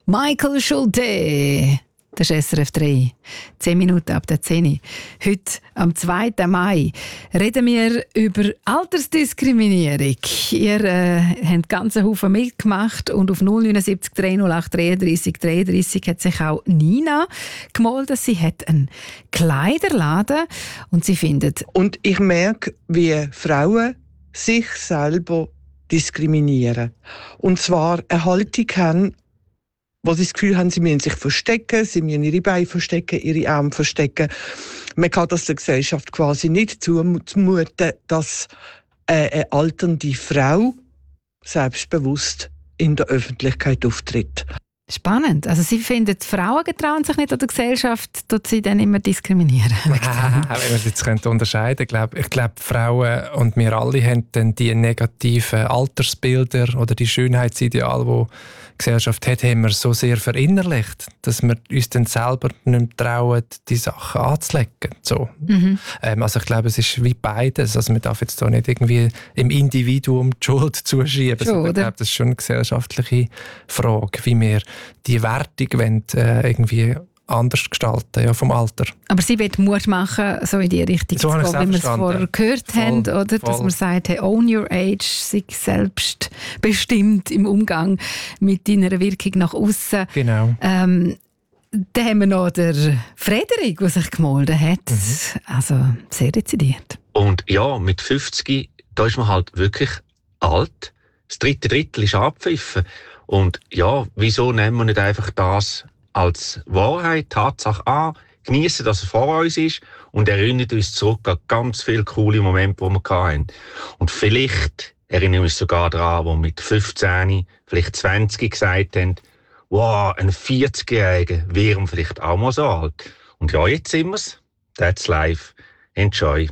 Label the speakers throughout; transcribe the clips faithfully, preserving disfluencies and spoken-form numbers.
Speaker 1: Michael Schulte. Das ist S R F drei. Zehn Minuten ab der zehn. Heute, am zweiten Mai, reden wir über Altersdiskriminierung. Ihr äh, habt ganz Haufen mitgemacht und auf null neun sieben drei null acht dreiunddreissig dreiunddreissig hat sich auch Nina gemeldet. Sie hat einen Kleiderladen und sie findet...
Speaker 2: Und ich merke, wie Frauen sich selber diskriminieren. Und zwar eine Haltung haben, wo sie das Gefühl haben, sie müssen sich verstecken, sie müssen ihre Beine verstecken, ihre Arme verstecken. Man kann das der Gesellschaft quasi nicht zumuten, dass eine alternde Frau selbstbewusst in der Öffentlichkeit auftritt.
Speaker 1: Spannend. Also Sie finden, die Frauen getrauen sich nicht an der Gesellschaft, dort sie dann immer diskriminieren.
Speaker 3: Ah, wenn man es jetzt könnte unterscheiden könnte. Ich glaube, Frauen und wir alle haben dann die negativen Altersbilder oder die Schönheitsideale, die die Gesellschaft hat, haben wir so sehr verinnerlicht, dass wir uns dann selber nicht mehr trauen, die Sachen anzulegen. So. Mhm. Ähm, also ich glaube, es ist wie beides. Also man darf jetzt da nicht irgendwie im Individuum die Schuld zuschieben. Schon, also ich glaube, das ist schon eine gesellschaftliche Frage, wie wir die Wertung wollen, äh, irgendwie anders gestalten, ja, vom Alter.
Speaker 1: Aber sie will Mut machen, so in die Richtung
Speaker 3: so
Speaker 1: zu gehen, wie wir es vorher gehört
Speaker 3: voll,
Speaker 1: haben, oder? Dass man sagt, hey, own your age, sich selbst bestimmt im Umgang mit deiner Wirkung nach außen.
Speaker 3: Genau.
Speaker 1: Ähm, dann haben wir noch den Frederik, der sich gemeldet hat. Mhm. Also sehr dezidiert.
Speaker 4: Und ja, mit fünfzig, da ist man halt wirklich alt. Das dritte Drittel ist abgepfiffen. Und ja, wieso nehmen wir nicht einfach das als Wahrheit, Tatsache an, genießen, dass er vor uns ist und erinnern uns zurück an ganz viele coole Momente, die wir hatten. Und vielleicht erinnern wir uns sogar daran, wo wir mit fünfzehn, vielleicht zwanzig gesagt haben, wow, ein vierzigjähriger wäre vielleicht auch mal so alt. Und ja, jetzt sind wir's. That's life. Enjoy.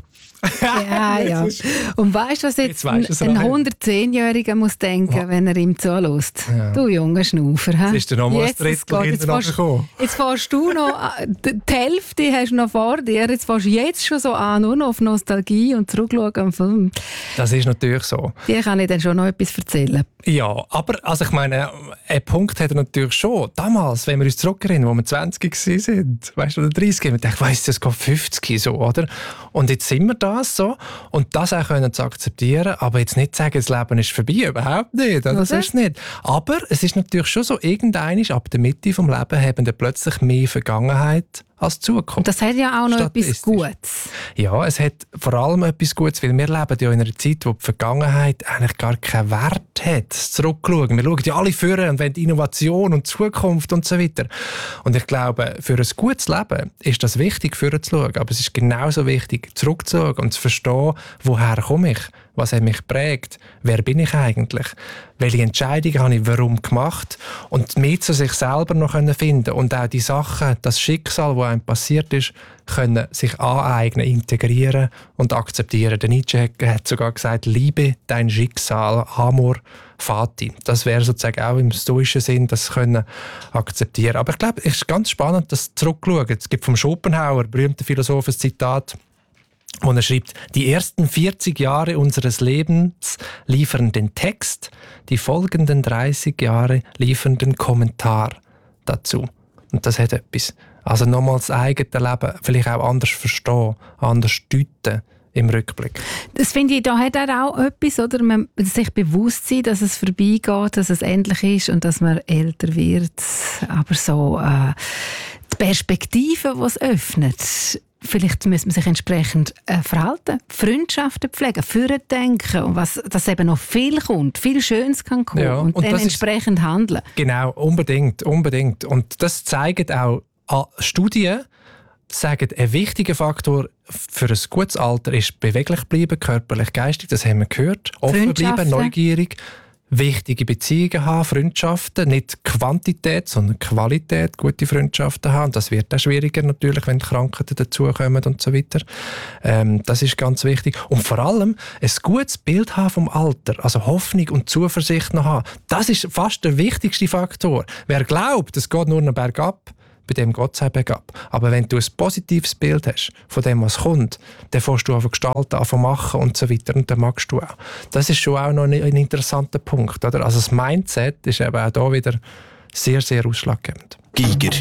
Speaker 1: Ja, ja. Und weißt du, was jetzt, jetzt ein, ein hundertzehnjähriger muss denken, oh. wenn er ihm zulässt? Ja. Du junger Schnaufer.
Speaker 3: Jetzt ist er noch mal ein Drittel hinterher gekommen.
Speaker 1: Jetzt fährst du noch, die Hälfte hast du noch vor dir, jetzt fährst du jetzt schon so an, nur noch auf Nostalgie und zurückschauen am Film.
Speaker 3: Das ist natürlich so.
Speaker 1: Dir kann ich dann schon noch etwas erzählen.
Speaker 3: Ja, aber also ich meine, einen Punkt hat er natürlich schon. Damals, wenn wir uns zurückerinnern, wo wir zwanzig waren, weißt du, oder dreißig, wir dachten, weiss, das geht fünfzig so, oder? Und jetzt sind wir da so und das auch können zu akzeptieren, aber jetzt nicht sagen, das Leben ist vorbei, überhaupt nicht, das ist es nicht. Aber es ist natürlich schon so, irgendwann ab der Mitte des Lebens haben dann plötzlich mehr Vergangenheit als Zukunft.
Speaker 1: Und das hat ja auch noch etwas Gutes.
Speaker 3: Ja, es hat vor allem etwas Gutes, weil wir leben ja in einer Zeit, wo die Vergangenheit eigentlich gar keinen Wert hat, zurückzuschauen. Wir schauen ja alle vor und wollen Innovation und Zukunft und so weiter. Und ich glaube, für ein gutes Leben ist das wichtig, vorzuschauen, aber es ist genauso wichtig, zurückzuschauen und zu verstehen, woher komme ich, was hat mich geprägt, wer bin ich eigentlich, welche Entscheidungen habe ich warum gemacht und mehr zu sich selber noch finden und auch die Sachen, das Schicksal, das einem passiert ist, können sich aneignen, integrieren und akzeptieren. Der Nietzsche hat sogar gesagt, liebe dein Schicksal, amor fati. Das wäre sozusagen auch im stoischen Sinn, das können akzeptieren. Aber ich glaube, es ist ganz spannend, das zurückzuschauen. Es gibt vom Schopenhauer, berühmter Philosoph, ein Zitat, wo er schreibt, die ersten vierzig Jahre unseres Lebens liefern den Text, die folgenden dreißig Jahre liefern den Kommentar dazu. Und das hat etwas. Also nochmal das eigene Leben vielleicht auch anders verstehen, anders deuten im Rückblick.
Speaker 1: Das finde ich, da hat er auch etwas, oder? Man sich bewusst sein, dass es vorbeigeht, dass es endlich ist und dass man älter wird. Aber so äh, die Perspektive, die es öffnet, vielleicht muss man sich entsprechend äh, verhalten, Freundschaften pflegen, vordenken und was, dass eben noch viel kommt, viel Schönes kann kommen ja, und, und dann entsprechend ist, handeln.
Speaker 3: Genau, unbedingt, unbedingt. Und das zeigen auch Studien, sagen, ein wichtiger Faktor für ein gutes Alter ist beweglich bleiben, körperlich, geistig, das haben wir gehört, offen bleiben, neugierig, wichtige Beziehungen haben, Freundschaften, nicht Quantität, sondern Qualität, gute Freundschaften haben. Das wird auch schwieriger natürlich, wenn die Krankheiten dazukommen und so weiter. Ähm, das ist ganz wichtig. Und vor allem ein gutes Bild haben vom Alter, also Hoffnung und Zuversicht noch haben. Das ist fast der wichtigste Faktor. Wer glaubt, es geht nur noch bergab, bei dem geht es auch bergab. Aber wenn du ein positives Bild hast von dem, was kommt, dann fährst du einfach gestalten, anfangen machen und so weiter und dann magst du auch. Das ist schon auch noch ein, ein interessanter Punkt. Oder? Also das Mindset ist eben auch da wieder sehr, sehr ausschlaggebend.
Speaker 5: Giger,